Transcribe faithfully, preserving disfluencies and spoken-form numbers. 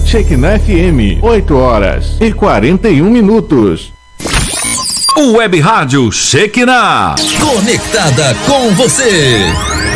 Shekinah F M, oito horas e quarenta e um minutos. Web Rádio Shekinah, conectada com você.